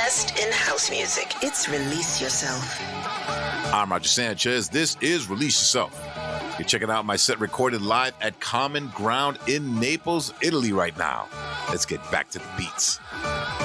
best in house music. It's Release Yourself. I'm Roger Sanchez. This is Release Yourself. You're checking out my set recorded live at Common Ground in Naples, Italy right now. Let's get back to the beats.